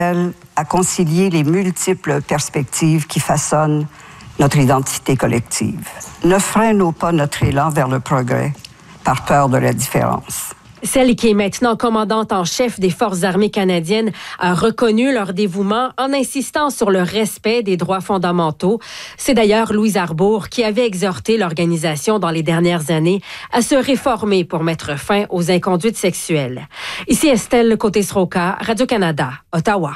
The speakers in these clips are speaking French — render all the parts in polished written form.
à concilier les multiples perspectives qui façonnent notre identité collective. Ne freinons pas notre élan vers le progrès par peur de la différence. Celle qui est maintenant commandante en chef des Forces armées canadiennes a reconnu leur dévouement en insistant sur le respect des droits fondamentaux. C'est d'ailleurs Louise Arbour qui avait exhorté l'organisation dans les dernières années à se réformer pour mettre fin aux inconduites sexuelles. Ici Estelle Côté-Sroka, Radio-Canada, Ottawa.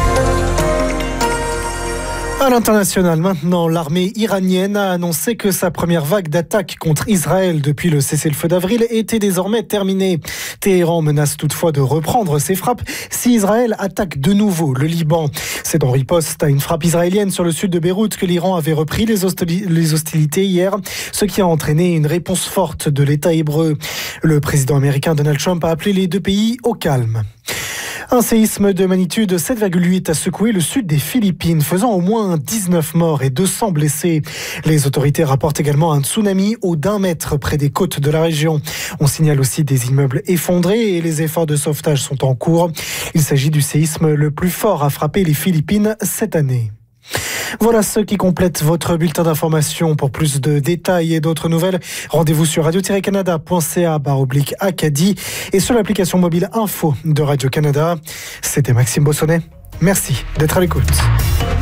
À l'international, maintenant, l'armée iranienne a annoncé que sa première vague d'attaques contre Israël depuis le cessez-le-feu d'avril était désormais terminée. Téhéran menace toutefois de reprendre ses frappes si Israël attaque de nouveau le Liban. C'est en riposte à une frappe israélienne sur le sud de Beyrouth que l'Iran avait repris les hostilités hier, ce qui a entraîné une réponse forte de l'État hébreu. Le président américain Donald Trump a appelé les deux pays au calme. Un séisme de magnitude 7,8 a secoué le sud des Philippines, faisant au moins 19 morts et 200 blessés. Les autorités rapportent également un tsunami haut d'1 mètre près des côtes de la région. On signale aussi des immeubles effondrés et les efforts de sauvetage sont en cours. Il s'agit du séisme le plus fort à frapper les Philippines cette année. Voilà ce qui complète votre bulletin d'information. Pour plus de détails et d'autres nouvelles, rendez-vous sur radio-canada.ca/Acadie et sur l'application mobile Info de Radio-Canada. C'était Maxime Bossonnet. Merci d'être à l'écoute.